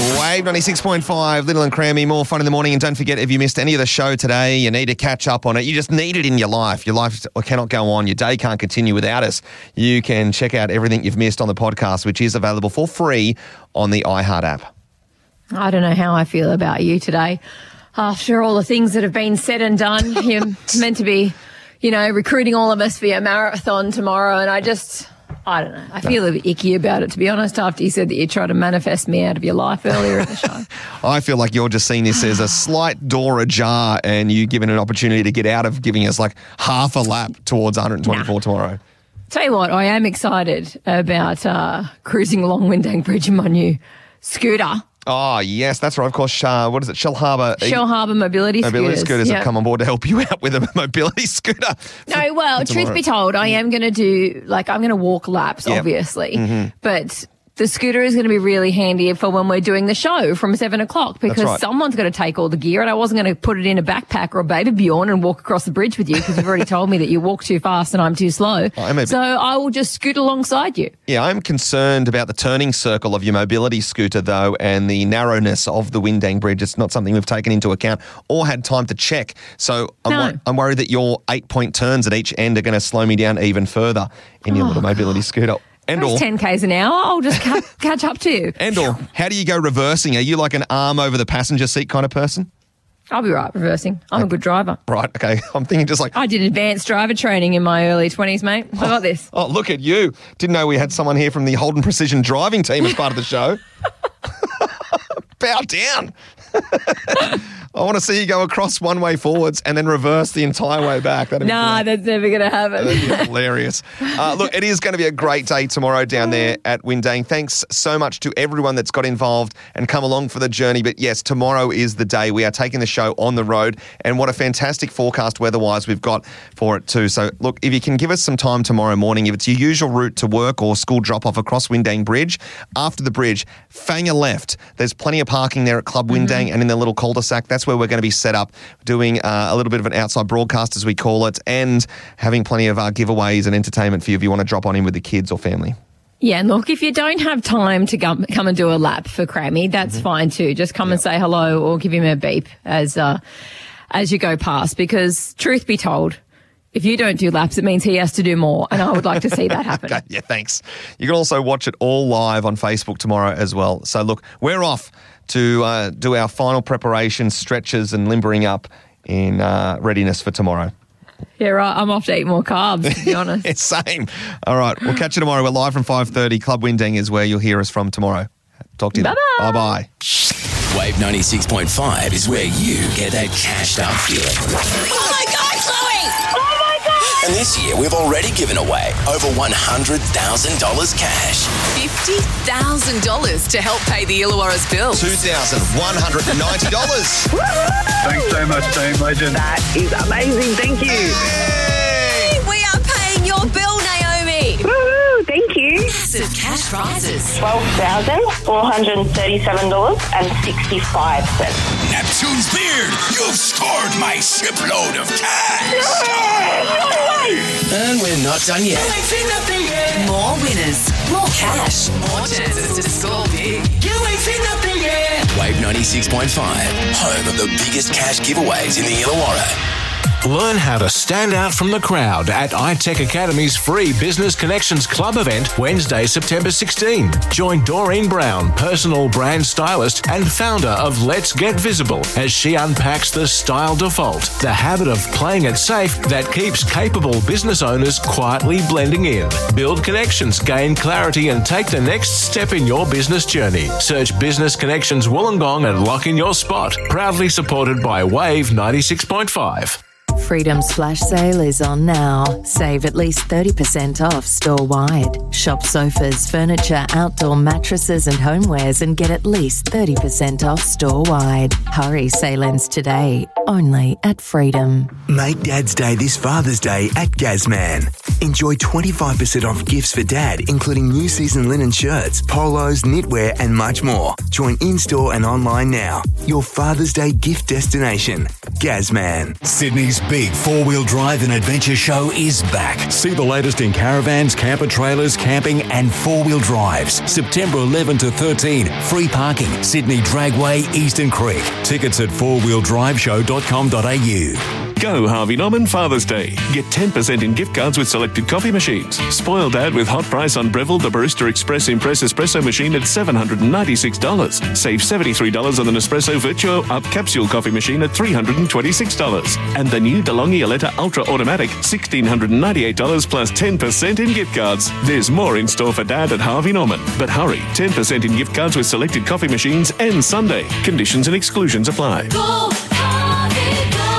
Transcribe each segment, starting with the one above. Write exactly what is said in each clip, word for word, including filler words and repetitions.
Wave ninety-six point five, Little and Crammy, more fun in the morning. And don't forget, if you missed any of the show today, you need to catch up on it. You just need it in your life. Your life cannot go on. Your day can't continue without us. You can check out everything you've missed on the podcast, which is available for free on the iHeart app. I don't know how I feel about you today. After all the things that have been said and done, you're meant to be, you know, recruiting all of us for your marathon tomorrow. And I just... I don't know. I feel a bit icky about it, to be honest, after you said that you tried to manifest me out of your life earlier in the show. I feel like you're just seeing this as a slight door ajar and you given an opportunity to get out of giving us like half a lap towards one twenty-four nah. tomorrow. Tell you what, I am excited about uh, cruising along Windang Bridge in my new scooter. Oh, yes, that's right. Of course, uh, what is it? Shellharbour. Shellharbour Mobility Scooters. Mobility Scooters yep. have come on board to help you out with a mobility scooter. No, well, truth be told, I am going to do, like, I'm going to walk laps, yep. obviously. Mm-hmm. But the scooter is going to be really handy for when we're doing the show from seven o'clock because right. someone's going to take all the gear and I wasn't going to put it in a backpack or a baby Bjorn and walk across the bridge with you because you've already told me that you walk too fast and I'm too slow. I may be- so I will just scoot alongside you. Yeah, I'm concerned about the turning circle of your mobility scooter, though, and the narrowness of the Windang Bridge. It's not something we've taken into account or had time to check. So I'm, no. wor- I'm worried that your eight-point turns at each end are going to slow me down even further in your oh, little mobility God. scooter. It's ten kays an hour. I'll just ca- catch up to you. Endor, how do you go reversing? Are you like an arm over the passenger seat kind of person? I'll be right reversing. I'm okay. a good driver. Right, okay. I'm thinking just like... I did advanced driver training in my early twenties, mate. I got this. Oh, look at you. Didn't know we had someone here from the Holden Precision Driving team as part of the show. Bow down. I want to see you go across one way forwards and then reverse the entire way back. That'd nah, that's never going to happen. That'd be hilarious. Uh, look, it is going to be a great day tomorrow down there at Windang. Thanks so much to everyone that's got involved and come along for the journey. But yes, tomorrow is the day. We are taking the show on the road, and what a fantastic forecast weather-wise we've got for it too. So look, if you can give us some time tomorrow morning, if it's your usual route to work or school drop-off across Windang Bridge, after the bridge, fang a left. There's plenty of parking there at Club Windang mm-hmm. and in the little cul-de-sac. That's where we're going to be set up, doing uh, a little bit of an outside broadcast, as we call it, and having plenty of uh, giveaways and entertainment for you if you want to drop on in with the kids or family. Yeah, and look, if you don't have time to come, come and do a lap for Crammy, that's mm-hmm. fine too. Just come yep. and say hello or give him a beep as uh, as you go past, because truth be told, if you don't do laps, it means he has to do more, and I would like to see that happen. Okay, yeah, thanks. You can also watch it all live on Facebook tomorrow as well. So look, we're off to uh, do our final preparations, stretches and limbering up in uh, readiness for tomorrow. Yeah, right. I'm off to eat more carbs, to be honest. It's same. All right, we'll catch you tomorrow. We're live from five thirty. Club Windang is where you'll hear us from tomorrow. Talk to you Bye-bye. then. Bye-bye. Wave ninety-six point five is where you get that cashed up feeling. Oh my God, Chloe! Oh my God! And this year, we've already given away over one hundred thousand dollars cash. fifty thousand dollars to help pay the Illawarra's bill. two thousand one hundred ninety dollars. Thanks so much, team legend. That is amazing. Thank you. Hey, we are paying your bill, Naomi. Woo-hoo, thank you. Massive cash prizes. twelve thousand four hundred thirty-seven dollars and sixty-five cents. Neptune's beard, you've stored my shipload of cash. No, no way. And we're not done yet. You ain't seen nothing yet. More winners, more cash, more chances to score big. You ain't seen nothing yet. Wave ninety-six point five, home of the biggest cash giveaways in the Illawarra. Learn how to stand out from the crowd at iTech Academy's free Business Connections Club event Wednesday, September sixteenth. Join Doreen Brown, personal brand stylist and founder of Let's Get Visible, as she unpacks the style default, the habit of playing it safe that keeps capable business owners quietly blending in. Build connections, gain clarity and take the next step in your business journey. Search Business Connections Wollongong and lock in your spot. Proudly supported by Wave ninety-six point five. Freedom's flash sale is on now. Save at least thirty percent off store-wide. Shop sofas, furniture, outdoor mattresses and homewares and get at least thirty percent off store-wide. Hurry, sale ends today. Only at Freedom. Make Dad's Day this Father's Day at Gazman. Enjoy twenty-five percent off gifts for Dad, including new season linen shirts, polos, knitwear and much more. Join in-store and online now. Your Father's Day gift destination. Gazman. Sydney's big four-wheel drive and adventure show is back. See the latest in caravans, camper trailers, camping and four-wheel drives. September eleventh to thirteenth. Free parking. Sydney Dragway, Eastern Creek. Tickets at four wheel drive show dot com dot a u. Go Harvey Norman Father's Day. Get ten percent in gift cards with selected coffee machines. Spoil Dad with hot price on Breville the Barista Express Impress Espresso machine at seven hundred ninety-six dollars. Save seventy-three dollars on the Nespresso Virtuo Up Capsule coffee machine at three hundred twenty-six dollars. And the new DeLonghi Aletta Ultra Automatic, one thousand six hundred ninety-eight dollars plus ten percent in gift cards. There's more in store for Dad at Harvey Norman. But hurry, ten percent in gift cards with selected coffee machines and Sunday. Conditions and exclusions apply. Go, Harvey, go.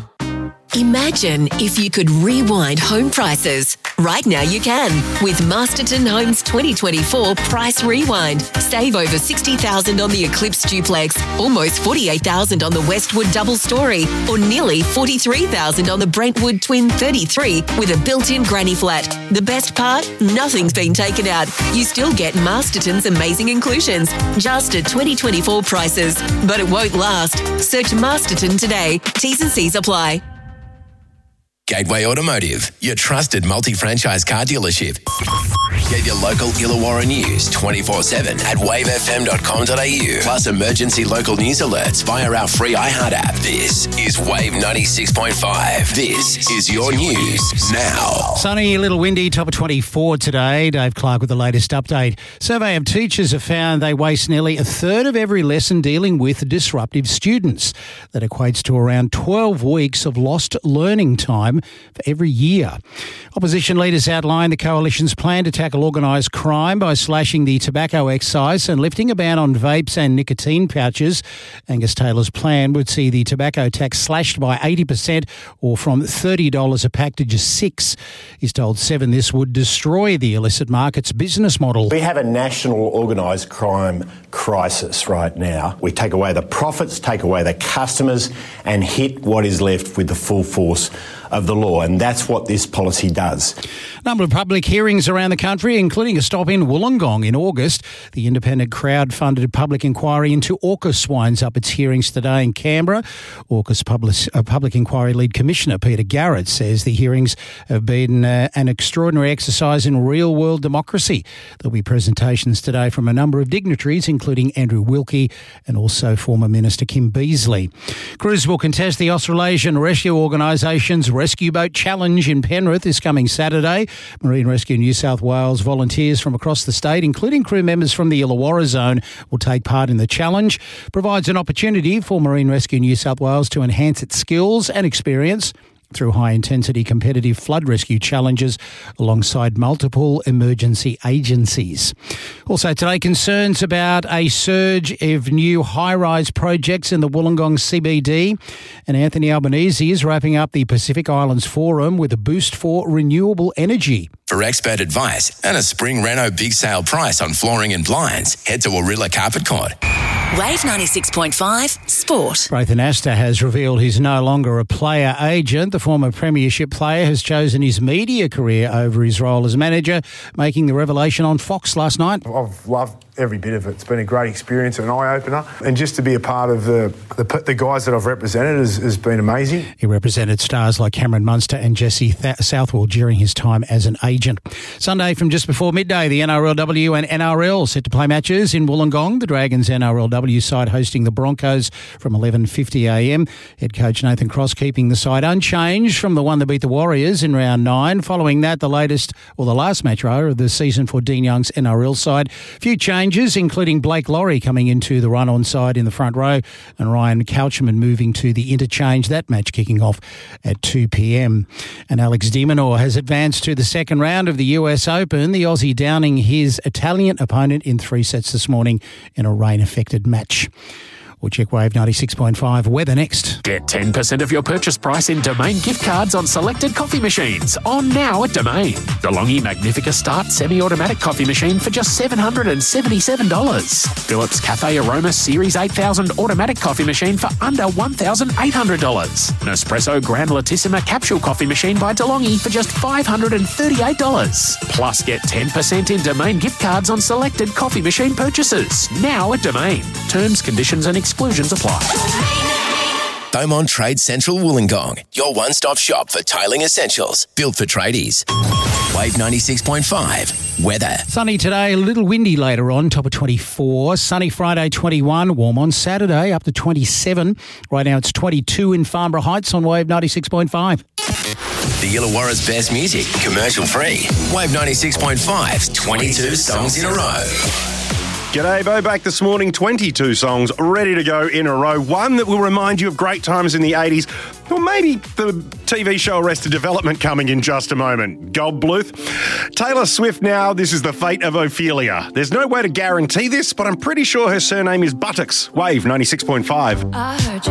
Imagine if you could rewind home prices. Right now you can with Masterton Homes twenty twenty-four Price Rewind. Save over sixty thousand dollars on the Eclipse Duplex, almost forty-eight thousand dollars on the Westwood Double Story, or nearly forty-three thousand dollars on the Brentwood Twin thirty-three with a built-in granny flat. The best part? Nothing's been taken out. You still get Masterton's amazing inclusions, just at twenty twenty-four prices. But it won't last. Search Masterton today. T's and C's apply. Gateway Automotive, your trusted multi-franchise car dealership. Get your local Illawarra news twenty-four seven at wave f m dot com dot a u. Plus emergency local news alerts via our free iHeart app. This is Wave ninety-six point five. This is your news now. Sunny, a little windy, top of twenty-four today. Dave Clark with the latest update. Survey of teachers have found they waste nearly a third of every lesson dealing with disruptive students. That equates to around twelve weeks of lost learning time for every year. Opposition leaders outlined the coalition's plan to tackle organised crime by slashing the tobacco excise and lifting a ban on vapes and nicotine pouches. Angus Taylor's plan would see the tobacco tax slashed by eighty percent, or from thirty dollars a pack to just six. He's told Seven this would destroy the illicit market's business model. We have a national organised crime crisis right now. We take away the profits, take away the customers and hit what is left with the full force of the law, and that's what this policy does. A number of public hearings around the country, including a stop in Wollongong in August. The independent crowd-funded public inquiry into AUKUS winds up its hearings today in Canberra. AUKUS public, uh, public inquiry lead commissioner Peter Garrett says the hearings have been uh, an extraordinary exercise in real-world democracy. There'll be presentations today from a number of dignitaries, including Andrew Wilkie and also former Minister Kim Beazley. Crews will contest the Australasian Rescue Organisation's Rescue Boat Challenge in Penrith this coming Saturday. Marine Rescue New South Wales volunteers from across the state, including crew members from the Illawarra zone, will take part in the challenge. Provides an opportunity for Marine Rescue New South Wales to enhance its skills and experience through high-intensity competitive flood rescue challenges alongside multiple emergency agencies. Also today, concerns about a surge of new high-rise projects in the Wollongong C B D. And Anthony Albanese is wrapping up the Pacific Islands Forum with a boost for renewable energy. For expert advice and a spring reno big sale price on flooring and blinds, head to Warilla Carpet Court. Wave ninety-six point five Sport. Braithen Astor has revealed he's no longer a player agent. The former premiership player has chosen his media career over his role as manager, making the revelation on Fox last night. I've loved every bit of it. It's been a great experience, an eye-opener. And just to be a part of the the, the guys that I've represented has, has been amazing. He represented stars like Cameron Munster and Jesse Th- Southwell during his time as an agent. Sunday from just before midday, the N R L W and N R L set to play matches in Wollongong. The Dragons N R L W side hosting the Broncos from eleven fifty a m. Head coach Nathan Cross keeping the side unchanged from the one that beat the Warriors in round nine. Following that, the latest, or the last match rather, of the season for Dean Young's N R L side. Few changes, including Blake Laurie coming into the run-on side in the front row and Ryan Couchman moving to the interchange. That match kicking off at two p m. And Alex de Minaur has advanced to the second round of the U S Open. The Aussie downing his Italian opponent in three sets this morning in a rain-affected match. We'll check Wave ninety-six point five weather next. Get ten percent of your purchase price in Domain gift cards on selected coffee machines. On now at Domain. DeLonghi Magnifica Start semi-automatic coffee machine for just seven hundred seventy-seven dollars. Philips Cafe Aroma Series eight thousand automatic coffee machine for under one thousand eight hundred dollars. Nespresso Grand Latissima capsule coffee machine by DeLonghi for just five hundred thirty-eight dollars. Plus get ten percent in Domain gift cards on selected coffee machine purchases. Now at Domain. Terms, conditions and exclusions apply. Beaumont Trade Central Wollongong, your one-stop shop for tiling essentials, built for tradies. Wave ninety-six point five, weather. Sunny today, a little windy later on, top of twenty-four. Sunny Friday, twenty-one. Warm on Saturday, up to twenty-seven. Right now it's twenty-two in Farnborough Heights on Wave ninety-six point five. The Illawarra's best music, commercial free. Wave ninety-six point five, twenty-two songs in a row. G'day, Bo. Back this morning, twenty-two songs ready to go in a row. One that will remind you of great times in the eighties, or maybe the T V show Arrested Development coming in just a moment. Gold Bluth. Taylor Swift now, this is the fate of Ophelia. There's no way to guarantee this, but I'm pretty sure her surname is Buttocks. Wave ninety-six point five. I heard you